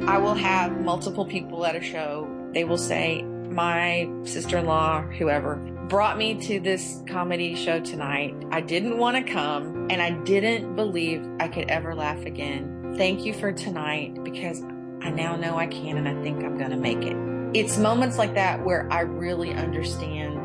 I will have multiple people at a show. They will say, my sister-in-law, whoever, brought me to this comedy show tonight. I didn't want to come, and I didn't believe I could ever laugh again. Thank you for tonight, because I now know I can, and I think I'm going to make it. It's moments like that where I really understand